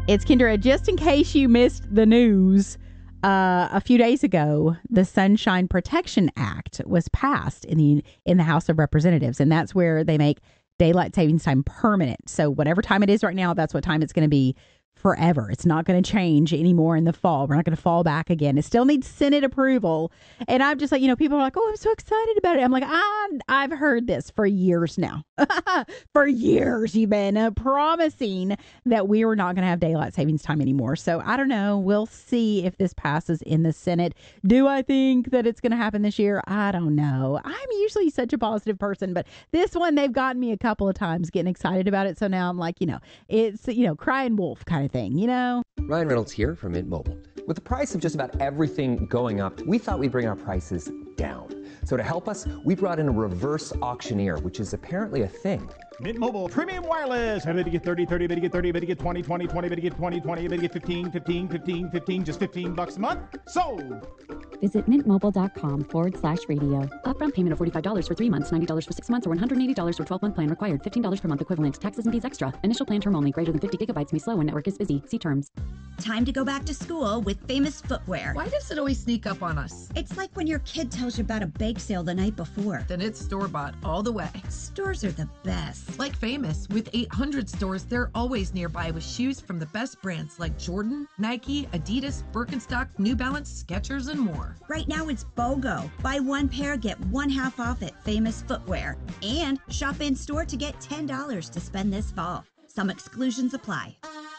It's Kendra. Just in case you missed the news, a few days ago, the Sunshine Protection Act was passed in the House of Representatives, and that's where they make daylight savings time permanent. So whatever time it is right now, that's what time it's going to be forever. It's not going to change anymore in the fall. We're not going to fall back again. It still needs Senate approval. And I'm just like, people are like, oh, I'm so excited about it. I'm like, I've heard this for years now. For years, you've been promising that we were not going to have daylight savings time anymore. So I don't know. We'll see if this passes in the Senate. Do I think that it's going to happen this year? I don't know. I'm usually such a positive person, but this one, they've gotten me a couple of times getting excited about it. So now I'm like, it's, crying wolf kind of thing, Ryan Reynolds here from Mint Mobile. With the price of just about everything going up, we thought we'd bring our prices down. So to help us, we brought in a reverse auctioneer, which is apparently a thing. Mint Mobile Premium Wireless. How to get 30, 30, how to get 30, how to get 20, 20, 20, how to get 20, 20, how to get 15, 15, 15, 15, just $15 a month? Sold! Visit mintmobile.com/radio. Upfront payment of $45 for 3 months, $90 for 6 months, or $180 for 12-month plan required. $15 per month equivalent. Taxes and fees extra. Initial plan term only. Greater than 50 gigabytes may slow when network is busy. See terms. Time to go back to school with Famous Footwear. Why does it always sneak up on us? It's like when your kid tells you about a bake sale the night before. Then it's store-bought all the way. Stores are the best. Like Famous. With 800 stores, they're always nearby with shoes from the best brands like Jordan, Nike, Adidas, Birkenstock, New Balance, Skechers, and more. Right now it's BOGO. Buy one pair, get one half off at Famous Footwear. And shop in store to get $10 to spend this fall. Some exclusions apply.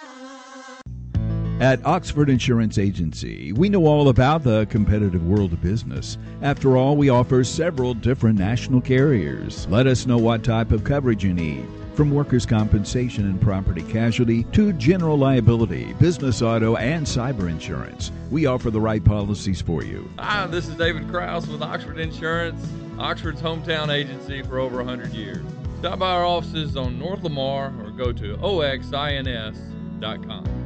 At Oxford Insurance Agency, we know all about the competitive world of business. After all, we offer several different national carriers. Let us know what type of coverage you need. From workers' compensation and property casualty to general liability, business auto, and cyber insurance, we offer the right policies for you. Hi, this is David Krause with Oxford Insurance, Oxford's hometown agency for over 100 years. Stop by our offices on North Lamar or go to oxins.com.